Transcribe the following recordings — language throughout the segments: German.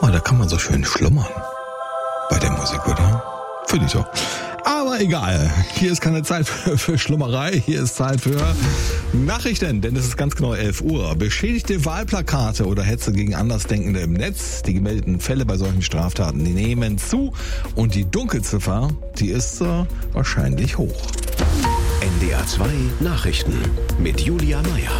Da kann man so schön schlummern bei der Musik, oder? Finde ich so. Aber egal, hier ist keine Zeit für Schlummerei, hier ist Zeit für Nachrichten, denn es ist ganz genau 11 Uhr. Beschädigte Wahlplakate oder Hetze gegen Andersdenkende im Netz. Die gemeldeten Fälle bei solchen Straftaten, die nehmen zu und die Dunkelziffer, die ist wahrscheinlich hoch. NDR 2 Nachrichten mit Julia Meyer.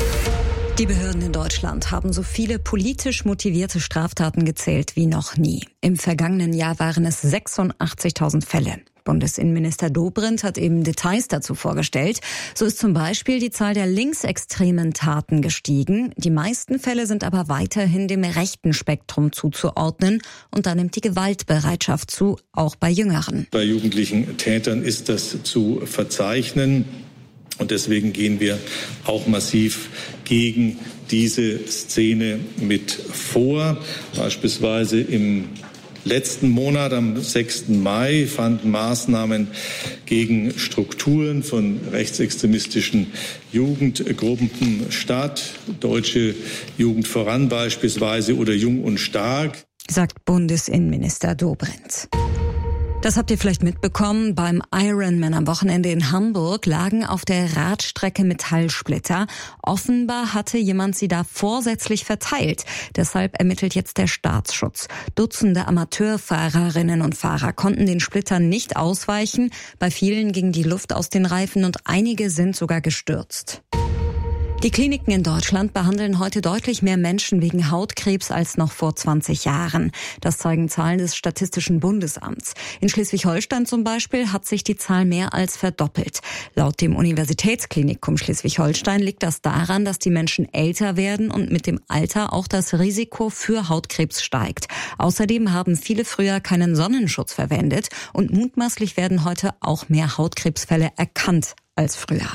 Die Behörden in Deutschland haben so viele politisch motivierte Straftaten gezählt wie noch nie. Im vergangenen Jahr waren es 86.000 Fälle. Bundesinnenminister Dobrindt hat eben Details dazu vorgestellt. So ist zum Beispiel die Zahl der linksextremen Taten gestiegen. Die meisten Fälle sind aber weiterhin dem rechten Spektrum zuzuordnen. Und da nimmt die Gewaltbereitschaft zu, auch bei Jüngeren. Bei jugendlichen Tätern ist das zu verzeichnen. Und deswegen gehen wir auch massiv gegen diese Szene mit vor. Beispielsweise im letzten Monat, am 6. Mai, fanden Maßnahmen gegen Strukturen von rechtsextremistischen Jugendgruppen statt. Deutsche Jugend voran beispielsweise oder Jung und Stark. Sagt Bundesinnenminister Dobrindt. Das habt ihr vielleicht mitbekommen. Beim Ironman am Wochenende in Hamburg lagen auf der Radstrecke Metallsplitter. Offenbar hatte jemand sie da vorsätzlich verteilt. Deshalb ermittelt jetzt der Staatsschutz. Dutzende Amateurfahrerinnen und Fahrer konnten den Splittern nicht ausweichen. Bei vielen ging die Luft aus den Reifen und einige sind sogar gestürzt. Die Kliniken in Deutschland behandeln heute deutlich mehr Menschen wegen Hautkrebs als noch vor 20 Jahren. Das zeigen Zahlen des Statistischen Bundesamts. In Schleswig-Holstein zum Beispiel hat sich die Zahl mehr als verdoppelt. Laut dem Universitätsklinikum Schleswig-Holstein liegt das daran, dass die Menschen älter werden und mit dem Alter auch das Risiko für Hautkrebs steigt. Außerdem haben viele früher keinen Sonnenschutz verwendet und mutmaßlich werden heute auch mehr Hautkrebsfälle erkannt als früher.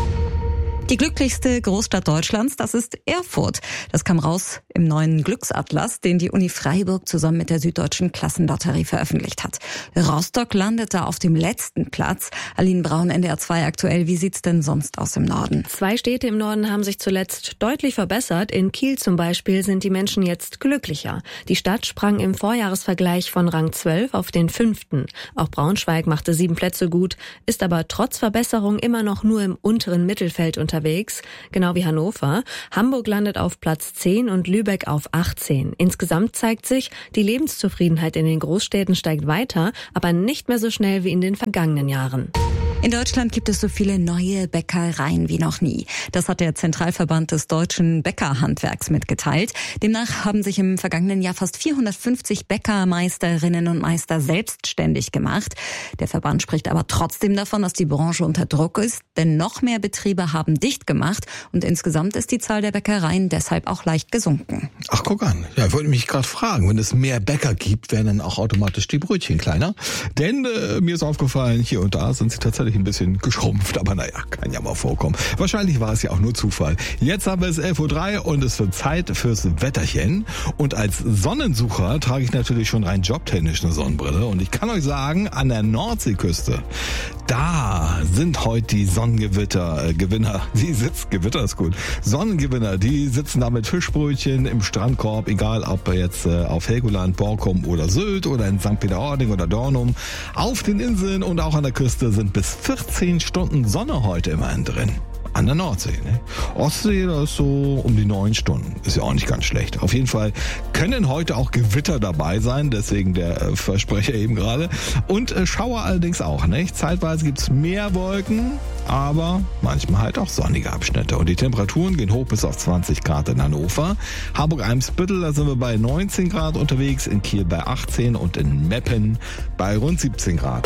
Die glücklichste Großstadt Deutschlands, das ist Erfurt. Das kam raus im neuen Glücksatlas, den die Uni Freiburg zusammen mit der Süddeutschen Klassenlotterie veröffentlicht hat. Rostock landete auf dem letzten Platz. Aline Braun, NDR 2 aktuell. Wie sieht's denn sonst aus im Norden? 2 Städte im Norden haben sich zuletzt deutlich verbessert. In Kiel zum Beispiel sind die Menschen jetzt glücklicher. Die Stadt sprang im Vorjahresvergleich von Rang 12 auf den 5. Auch Braunschweig machte 7 Plätze gut, ist aber trotz Verbesserung immer noch nur im unteren Mittelfeld unterwegs, genau wie Hannover. Hamburg landet auf Platz 10 und Lübeck auf 18. Insgesamt zeigt sich, die Lebenszufriedenheit in den Großstädten steigt weiter, aber nicht mehr so schnell wie in den vergangenen Jahren. In Deutschland gibt es so viele neue Bäckereien wie noch nie. Das hat der Zentralverband des deutschen Bäckerhandwerks mitgeteilt. Demnach haben sich im vergangenen Jahr fast 450 Bäckermeisterinnen und Meister selbstständig gemacht. Der Verband spricht aber trotzdem davon, dass die Branche unter Druck ist, denn noch mehr Betriebe haben dicht gemacht und insgesamt ist die Zahl der Bäckereien deshalb auch leicht gesunken. Ach, guck an. Ja, ich wollte mich gerade fragen, wenn es mehr Bäcker gibt, werden dann auch automatisch die Brötchen kleiner? Denn mir ist aufgefallen, hier und da sind sie tatsächlich ein bisschen geschrumpft, aber naja, kann ja mal vorkommen. Wahrscheinlich war es ja auch nur Zufall. Jetzt haben wir es 11.03 Uhr und es wird Zeit fürs Wetterchen. Und als Sonnensucher trage ich natürlich schon rein jobtechnisch eine Sonnenbrille. Und ich kann euch sagen, an der Nordseeküste, da sind heute die Sonnengewinner, Sonnengewinner, die sitzen da mit Fischbrötchen im Strandkorb, egal ob jetzt auf Helgoland, Borkum oder Sylt oder in St. Peter-Ording oder Dornum. Auf den Inseln und auch an der Küste sind bis 14 Stunden Sonne heute immerhin drin. An der Nordsee, ne? Ostsee, das ist so um die 9 Stunden. Ist ja auch nicht ganz schlecht. Auf jeden Fall können heute auch Gewitter dabei sein, deswegen der Versprecher eben gerade. Und Schauer allerdings auch, ne? Zeitweise gibt's mehr Wolken, aber manchmal halt auch sonnige Abschnitte. Und die Temperaturen gehen hoch bis auf 20 Grad in Hannover. Hamburg-Eimsbüttel, da sind wir bei 19 Grad unterwegs, in Kiel bei 18 und in Meppen bei rund 17 Grad.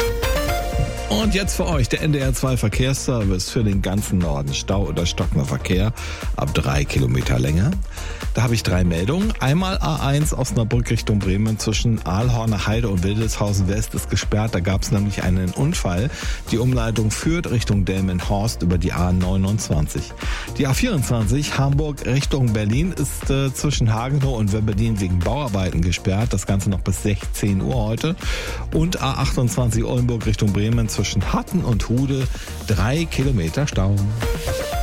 Und jetzt für euch der NDR 2 Verkehrsservice für den ganzen Norden. Stau oder stockender Verkehr ab 3 Kilometer Länge. Da habe ich 3 Meldungen. Einmal A1 Osnabrück Richtung Bremen zwischen Aalhorner Heide und Wildeshausen West ist gesperrt. Da gab es nämlich einen Unfall. Die Umleitung führt Richtung Delmenhorst über die A29. Die A24 Hamburg Richtung Berlin ist zwischen Hagenow und Webberdin wegen Bauarbeiten gesperrt. Das Ganze noch bis 16 Uhr heute. Und A28 Oldenburg Richtung Bremen zwischen Hatten und Hude 3 Kilometer Stau.